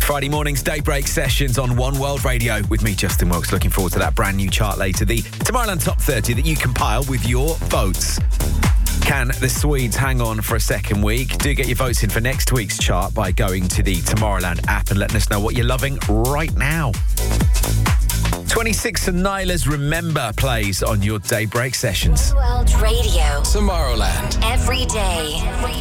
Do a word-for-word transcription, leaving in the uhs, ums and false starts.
Friday morning's Daybreak Sessions on One World Radio with me, Justin Wilkes. Looking forward to that brand new chart later. The Tomorrowland Top thirty that you compile with your votes. Can the Swedes hang on for a second week? Do get your votes in for next week's chart by going to the Tomorrowland app and letting us know what you're loving right now. twenty-six and Nyla's Remember plays on your Daybreak Sessions. World Radio. Tomorrowland. Every day.